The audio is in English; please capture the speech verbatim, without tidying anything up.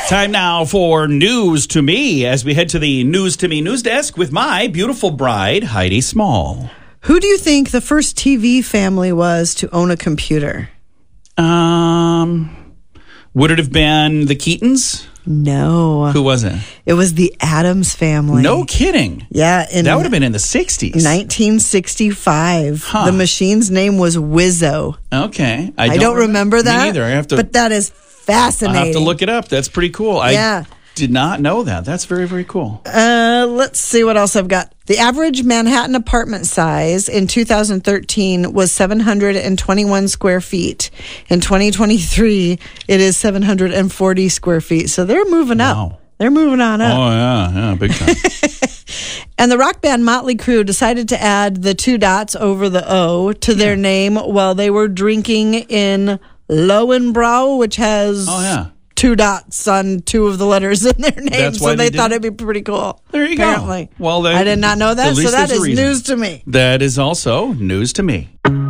Time now for News to Me as we head to the News to Me news desk with my beautiful bride, Heidi Small. Who do you think the first T V family was to own a computer? Um, would it have been the Keatons? No. Who was it? It was the Addams family. No kidding. Yeah. In that would have been in the sixties. nineteen sixty-five. Huh. The machine's name was Wizzo. Okay. I don't, don't remember that. Me either. I have to, but that is fascinating. I have to look it up. That's pretty cool. I yeah. did not know that. That's very, very cool. Uh, let's see what else I've got. The average Manhattan apartment size in two thousand thirteen was seven hundred twenty-one square feet. In twenty twenty-three, it is seven hundred forty square feet. So they're moving up. Wow. They're moving on up. Oh, yeah, yeah, big time. And the rock band Motley Crue decided to add the two dots over the O to their yeah. name while they were drinking in Lowenbrau, which has oh, yeah. two dots on two of the letters in their name. That's so why they, they thought did. it'd be pretty cool. There you apparently. go. Well, they, I did not know that, at so least that there's a is reason. news to me. That is also news to me.